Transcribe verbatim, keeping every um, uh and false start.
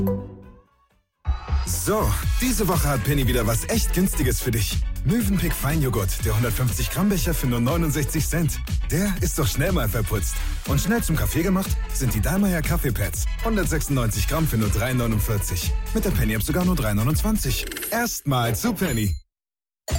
So, diese Woche hat Penny wieder was echt Günstiges für dich. Mövenpick Feinjoghurt, der hundertfünfzig Gramm Becher für nur neunundsechzig Cent. Der ist doch schnell mal verputzt. Und schnell zum Kaffee gemacht sind die Dallmayr Kaffeepads. hundertsechsundneunzig Gramm für nur drei neunundvierzig. Mit der Penny-App sogar nur drei neunundzwanzig. Erstmal zu Penny.